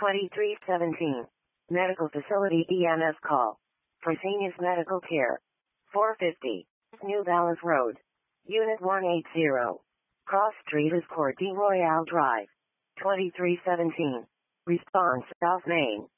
2317. Medical Facility EMS call. Fresenius Medical Care. 450. New Balance Road. Unit 180. Cross Street is Court de Royale Drive. 2317. Response, South Main.